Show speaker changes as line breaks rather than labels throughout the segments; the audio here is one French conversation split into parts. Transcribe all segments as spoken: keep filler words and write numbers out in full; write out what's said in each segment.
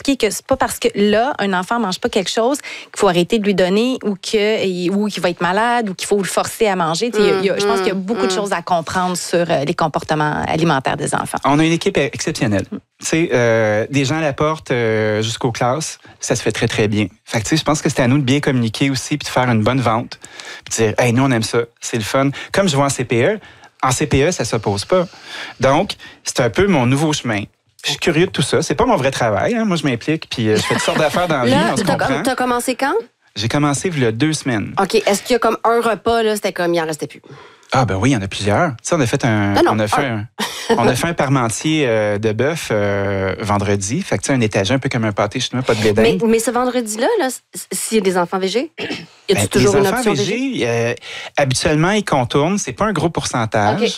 expliquer que c'est pas parce que là, un enfant mange pas quelque chose qu'il faut arrêter de lui donner ou que ou qu'il va être malade ou qu'il faut le forcer à manger. Mmh, il y a, je pense qu'il y a beaucoup mmh. de choses à comprendre sur les comportements alimentaires des enfants.
On a une équipe exceptionnelle. Mmh. Tu sais, euh, des gens à la porte euh, jusqu'aux classes, ça se fait très, très bien. Fait que, tu sais, je pense que c'est à nous de bien communiquer aussi puis de faire une bonne vente. Puis de dire, hey, nous, on aime ça, c'est le fun. Comme je vois en C P E, en C P E, ça s'oppose pas. Donc, c'est un peu mon nouveau chemin. Je suis curieux de tout ça. C'est pas mon vrai travail. Hein. Moi, je m'implique puis euh, je fais toutes sortes d'affaires dans la vie, on se comprend.
Tu as commencé quand?
J'ai commencé il y a deux semaines.
OK. Est-ce qu'il y a comme un repas, là, c'était comme il en restait plus?
Ah ben oui, il y en a plusieurs. Tu sais, on a fait un, non, non, on a fait un, on a fait un parmentier euh, de bœuf euh, vendredi. Fait que tu sais, un étagé un peu comme un pâté chinois, pas de blé d'Inde.
Mais, mais ce vendredi-là, là, s'il y a des enfants végés, y a ben, toujours une option végé?
végé? Euh, habituellement, ils contournent. C'est pas un gros pourcentage. Okay.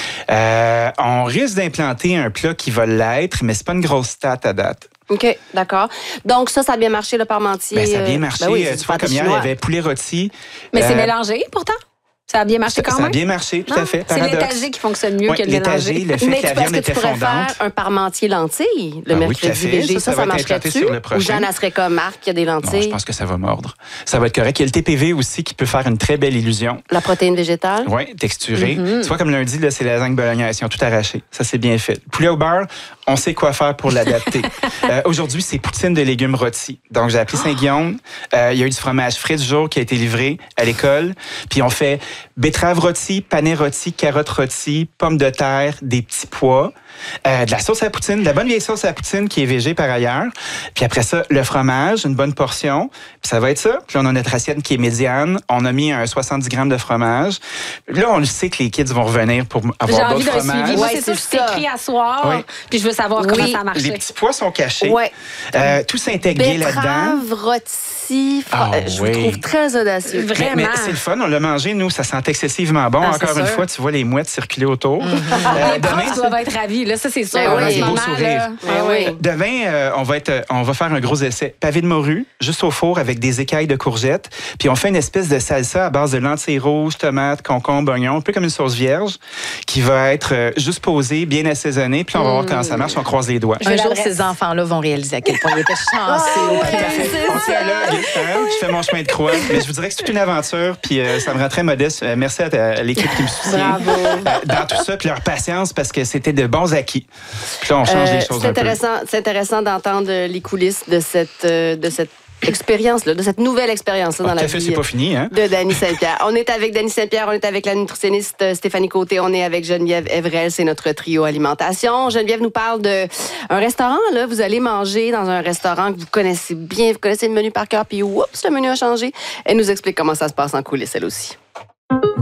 Euh, on risque d'implanter un plat qui va l'être, mais c'est pas une grosse stat à date.
OK, d'accord. Donc, ça, ça a bien marché, le parmentier.
Ben, ça a bien marché. Ben oui, tu vois, comme hier, il y avait poulet rôti.
Mais euh, c'est mélangé, pourtant? Ça a bien marché quand
ça,
même?
Ça a bien marché, tout
non?
à fait.
C'est l'étagé qui fonctionne mieux
oui,
que le mélanger.
Le fait
mais
que la viande était fondante.
Mais tu penses que tu pourrais faire un parmentier lentilles le
ah,
mercredi
oui, végé?
Ça, ça, ça, ça marcherait-tu? Ou Jeanne, elle serait comme Marc, il y a des lentilles?
Non, je pense que ça va mordre. Ça va être correct. Il y a le T P V aussi qui peut faire une très belle illusion.
La protéine végétale?
Oui, texturée. Mm-hmm. Tu vois, comme lundi, là, c'est la lasagne bolognaise. Ils ont tout arraché. Ça, c'est bien fait. Poulet au beurre, on sait quoi faire pour l'adapter. euh, aujourd'hui, c'est poutine de légumes rôtis. Donc, j'ai appelé Saint-Guillaume. Euh, il y a eu du fromage frais du jour qui a été livré à l'école. Puis, on fait betterave rôti, panais rôti, carottes rôties, pommes de terre, des petits pois, euh, de la sauce à poutine, de la bonne vieille sauce à poutine qui est végé par ailleurs. Puis après ça, le fromage, une bonne portion. Puis ça va être ça. Puis on a notre assiette qui est médiane. On a mis un soixante-dix grammes de fromage. Là, on le sait que les kids vont revenir pour avoir d'autres fromages.
J'ai envie d'un suivi. Moi, c'est ça, c'est écrit à soir. Oui. Puis je veux savoir oui. comment ça marche.
Les petits pois sont cachés.
Ouais.
Euh, tout s'intègre bien là-dedans.
Betterave rôti,
ah,
je
oui.
vous trouve très audacieux.
Vraiment.
Mais, mais c'est le fun. On l'a mangé, nous. Ça sent excessivement bon. Ah, encore une sûr. fois, tu vois les mouettes circuler autour.
Mm-hmm. euh, les demain, profs doivent être ravis. Là, ça, c'est sûr.
Ben
oui.
C'est beau sourire.
Ben oui.
Demain, euh, on, va être, on va faire un gros essai. Pavé de morue, juste au four avec des écailles de courgettes. Puis on fait une espèce de salsa à base de lentilles rouges, tomates, concombres, oignons, un peu comme une sauce vierge, qui va être euh, juste posée, bien assaisonnée. Puis on va mm. voir comment ça marche. On croise les doigts.
Un jour, ces enfants-là vont réaliser à quel point ils étaient chanceux.
Oh, on tient là, hein? Je fais mon chemin de croix. Mais je vous dirais que c'est toute une aventure. Puis euh, ça me rend très modeste. Euh, merci à, ta, à l'équipe qui me soutient.
Bravo.
Euh, dans tout ça, puis leur patience, parce que c'était de bons acquis. Puis là, on change euh, les choses
c'est
un peu.
C'est intéressant d'entendre les coulisses de cette, de cette expérience, là, de cette nouvelle expérience là, dans
oh,
la
vie
c'est
pas fini, hein?
de Dany Saint-Pierre. On est avec Dany Saint-Pierre, on est avec la nutritionniste Stéphanie Côté, on est avec Geneviève Evrel, c'est notre trio alimentation. Geneviève nous parle d'un restaurant, là, vous allez manger dans un restaurant que vous connaissez bien, vous connaissez le menu par cœur, puis oups, le menu a changé. Elle nous explique comment ça se passe en coulisses, elle aussi.